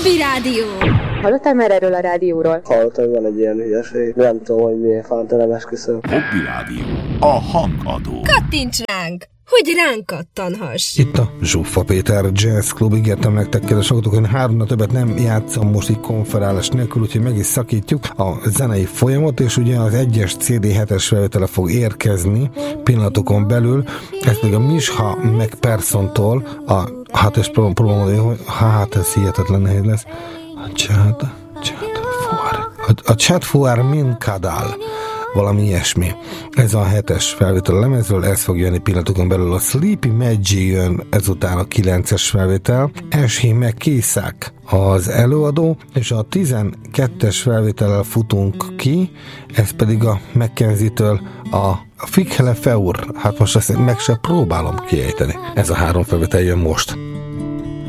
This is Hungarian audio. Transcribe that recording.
Hobby Rádió. Hallottál már erről a rádióról? Hallottam, hogy van egy ilyen hülyeség. Nem tudom, hogy miért fánta, nem esküszöm. Hobby Rádió. A hangadó. Kattints ránk, hogy ránk kattanhass. Itt a Zsuffa Péter Jazz Club. Ígértem nektek, kedves hallgatók, hogy 3 többet nem játszom most így konferálás nélkül, úgyhogy meg is szakítjuk a zenei folyamot, és ugye az 1-es CD 7-es felvétele fog érkezni pillanatokon belül. Ez pedig a Misha McPhersontól hát és próbálom mondani, hogy ez hihetetlen nehéz lesz. A Chad Fuar Min Kadal, valami ilyesmi. Ez a 7-es felvétel a lemezről, ez fog jönni pillanatokon belül. A Sleepy Maggie jön ezután a 9-es felvétel. Eshi McKisak az előadó, és a 12-es felvétellel futunk ki, ez pedig a Mackenzie-től a Fikhele Feur. Hát most ezt meg se próbálom kiejteni. Ez a 3 felvétel jön most.